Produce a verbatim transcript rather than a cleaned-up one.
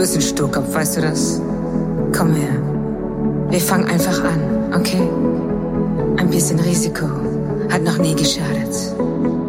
bist ein Sturkopf, weißt du das? Komm her. Wir fangen einfach an, okay? Ein bisschen Risiko hat noch nie geschadet.